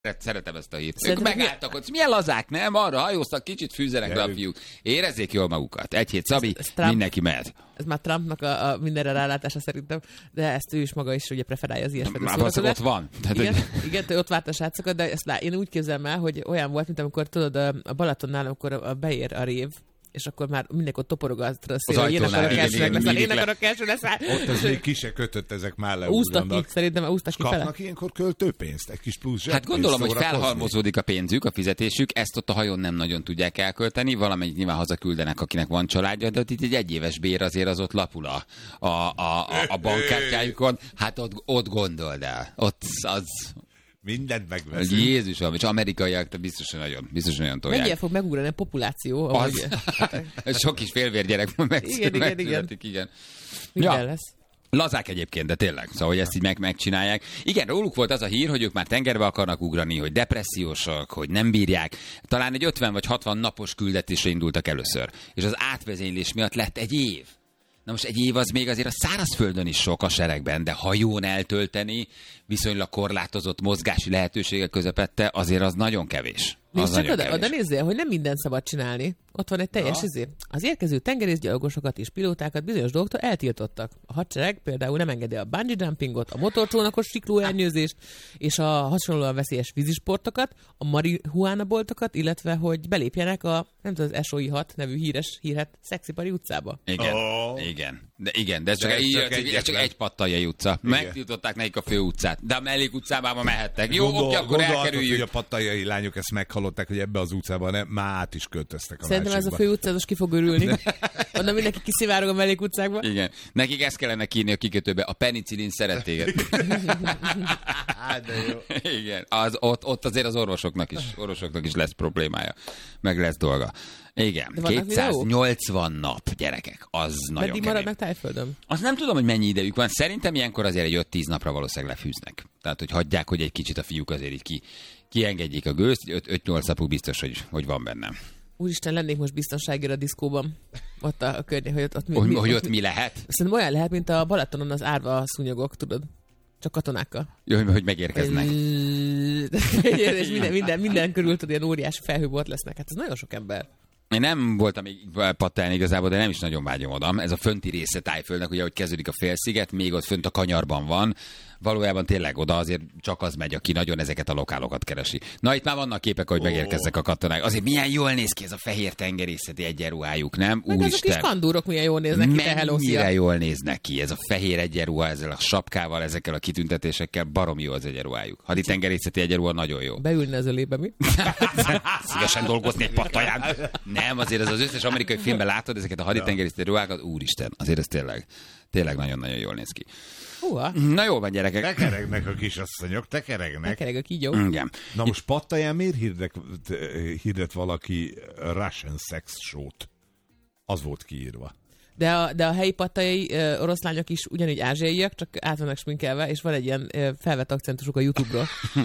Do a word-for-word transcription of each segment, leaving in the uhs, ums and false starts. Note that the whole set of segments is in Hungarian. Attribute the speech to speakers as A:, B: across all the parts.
A: Szeretem ezt a hírt. Ők megálltak ott. Milyen lazák, nem? Arra hajóztak, kicsit fűzzenek le a fiúk. Érezzék jól magukat. Egy hét, Szabi, ez, ez mindenki mehet.
B: Ez már Trumpnak a, a mindenre rálátása szerintem, de ezt ő is maga is ugye preferálja az ilyesfajta
A: szóval. Már ott van.
B: Tehát, igen, hogy... igen, ő ott várt a srácokat, de ezt lá, én úgy képzelem el, hogy olyan volt, mint amikor tudod a Balatonnál, amikor a beér a rév, és akkor már mindenki ott toporog a szél, hogy én akarok elsőnek leszáll, én akarok első leszáll.
C: Ott az még ki se kötött, ezek már le.
B: Úsztak ki, szerintem úsztak ki fele.
C: Kapnak ilyenkor költőpénzt, egy kis plusz zsebpénzt.
A: Hát gondolom, hogy felhalmozódik a pénzük, a fizetésük, ezt ott a hajón nem nagyon tudják elkölteni, valamennyit nyilván hazaküldenek, akinek van családja, de itt egy egyéves bér azért az ott lapul a, a, a, a bankkártyájukon. Hát ott, ott gondold el. Ott az...
C: Mindent megveszünk.
A: Jézusom, és amerikaiak biztos, nagyon, biztos nagyon tolják.
B: Mennyire fog megugrani a populáció?
A: Az, sok kis félvérgyerek meg,
B: igen, igen, igen.
A: igen.
B: Minden
A: ja.
B: lesz.
A: Lazák egyébként, de tényleg, szóval, hogy ezt így meg, megcsinálják. Igen, róluk volt az a hír, hogy ők már tengerbe akarnak ugrani, hogy depressziósak, hogy nem bírják. Talán egy ötven vagy hatvan napos küldetésre indultak először. És az átvezénylés miatt lett egy év. Na most egy év az még azért a szárazföldön is sok a seregben, de hajón eltölteni viszonylag korlátozott mozgási lehetőségek közepette azért az nagyon kevés.
B: Nézd csak oda, oda nézzél, hogy nem mindent szabad csinálni. Ott van egy teljes izé. Az érkező tengerészgyalogosokat és pilótákat bizonyos dolgoktól eltiltottak. A hadsereg például nem engedi a bungee jumpingot, a motorcsónakos siklóelnyőzést és a hasonlóan veszélyes vízisportokat, a marihuána boltokat, illetve hogy belépjenek a, nem tudom, az es o i hat nevű híres hírhet Szexipari utcába.
A: Igen, oh. igen. De igen, de ez csak, de ez csak, egy, egy, ez csak egy Pattaljai utca. Igen. Megtiltották nekik a fő utcát, de a mellék utcában mehettek. Jó, Gondol, oké, akkor elkerüljük.
C: Hogy a Pattaljai lányok ezt meghallották, hogy ebbe az utcában nem, már át is költöztek a
B: Szerintem
C: másikba.
B: Ez a fő utca, most ki fog örülni. Onnan mindenki kiszivárog a mellék utcákba.
A: Igen. Nekik ezt kellene kírni a kikötőbe. A penicillin szeret téged.
C: De jó.
A: Igen. Az, ott, ott azért az orvosoknak is, orvosoknak is lesz problémája. Meg lesz dolga. Igen. kétszáznyolcvan nap, gyerekek. Az nagyon kemény.
B: Meddig maradnak Tájföldön?
A: Azt nem tudom, hogy mennyi idejük van. Szerintem ilyenkor azért egy öt-tíz napra valószínűleg lefűznek. Tehát, hogy hagyják, hogy egy kicsit a fiúk azért így ki, kiengedjék a gőzt. öt-nyolc napuk biztos, hogy, hogy van bennem.
B: Úristen, lennék most biztonságira a diszkóban. Ott a, a környék, hogy ott, ott mi,
A: hogy,
B: mi,
A: hogy ott
B: mi,
A: mi lehet?
B: Szerintem olyan lehet, mint a Balatonon az árva szúnyogok, tudod? Csak katonákkal.
A: Jó, hogy megérkeznek.
B: És minden, minden, minden körül tudod, ilyen óriási felhőbort lesznek. Hát ez nagyon sok ember.
A: Én nem voltam még pattálni igazából, de nem is nagyon vágyom oda. Ez a fönti része Tájföldnek, ugye, hogy kezdődik a félsziget, még ott fönt a kanyarban van. Valójában tényleg oda azért csak az megy, aki nagyon ezeket a lokálokat keresi. Na, itt már vannak képek, hogy megérkeznek a katonák. Azért milyen jól néz ki ez a fehér tengerészeti egyenruhájuk, nem?
B: Meg azok kis kandúrok milyen jól néznek ki, te helószia.
A: Mennyire jól néznek ki ez a fehér egyenruha, ezzel a sapkával, ezekkel a kitüntetésekkel, baromi jó az egyenruhájuk. Haditengerészeti egyenruha nagyon jó.
B: Beülne az ölébe, mi?
A: Szívesen dolgozni egy Pattaján. Nem, azért az az összes amerikai filmben látod ezeket a haditengerészeti ruhákat, úristen, azért ez tényleg, tényleg nagyon-nagyon jól néz ki.
B: Húha.
A: Na jó van, gyerekek.
C: Tekeregnek a kisasszonyok, tekeregnek.
B: Tekereg a kígyó.
A: Igen.
C: Na most Pattaján miért hirdet, hirdet valaki Russian sex show-t? Az volt kiírva.
B: De a, de a helyi pattajai uh, oroszlányok is ugyanígy ázsiaiak, csak át vannak sminkelve, és van egy ilyen uh, felvett akcentusuk a YouTube-ról.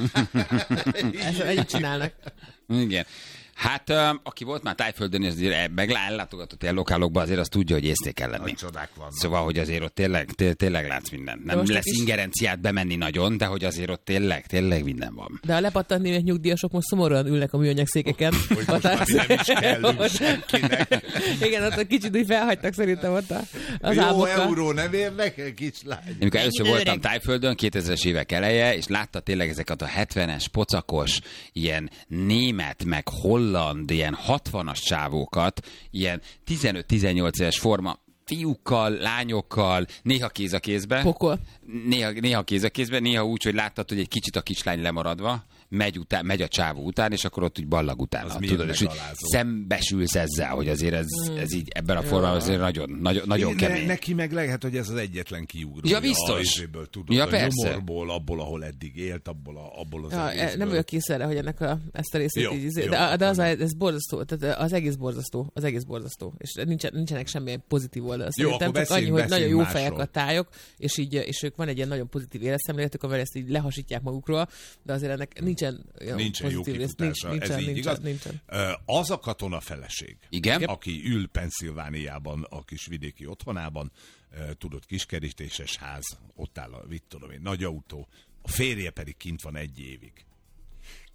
B: Ezt együtt csinálnak.
A: Igen. Hát, uh, aki volt már Tájföldön, és azért meg ellátogatott ilyen lokálokba, azért azt tudja, hogy észté kell lenni.
C: Csodák vannak.
A: Szóval, hogy azért ott tényleg, té- tényleg látsz mindent. Nem lesz is ingerenciát bemenni nagyon, de hogy azért ott tényleg, tényleg minden van.
B: De a lepattanni, hogy nyugdíjasok most szomorúan ülnek a műanyag székeken.
C: Hogy most már nem is kell senkinek.
B: Igen, ott egy kicsit úgy felhagytak szerintem ott a, az
C: Jó
B: álmokkal.
C: euró nem érnek, kislány.
A: Amikor először voltam Tájföldön, kétezres évek eleje, és látta tényleg ezeket a hetvenes, pocakos, ilyen német, meg holland, ilyen hatvanas csávókat, ilyen tizenöt-tizennyolc éves forma, fiúkkal, lányokkal, néha kéz a kézbe.
B: Pokol.
A: Néha, néha kéz a kézbe, néha úgy, hogy láttad, hogy egy kicsit a kislány lemaradva, megy, után, megy a csávó után, és akkor ott úgy ballag utána. Tudod, és úgy szembesülsz ezzel, hogy azért ez, ez így ebben a formában azért nagyon, nagyon, nagyon
C: ne,
A: kemény.
C: Neki meg lehet, hogy ez az egyetlen kiugró.
A: Ja, biztos.
C: A, tudod,
A: ja,
C: a
A: persze.
C: nyomorból, abból, ahol eddig élt, abból, a, abból az
B: ja,
C: egészből.
B: Nem vagyok kész erre, hogy ennek a, ezt a részét
C: jó,
B: így...
C: Jó,
B: de, de az, ez borzasztó, tehát az egész borzasztó, az egész borzasztó. És nincsen, nincsenek semmilyen pozitív oldal. Szerintem csak annyi, hogy nagyon jó fejek a tájok, és, így, és ők van egy ilyen nagyon pozitív életszemléletük, amivel ezt így lehasítják magukról, de azért ennek nincsen,
C: nincsen jó kifutása,
B: nincs,
C: ez
B: nincsen,
C: így
B: nincsen,
C: igaz.
B: Nincsen.
C: Az a katona feleség,
A: igen?
C: aki ül Pennsylvániában, a kis vidéki otthonában, tudod, kiskerítéses ház, ott áll a, mit tudom én, nagy autó, a férje pedig kint van egy évig.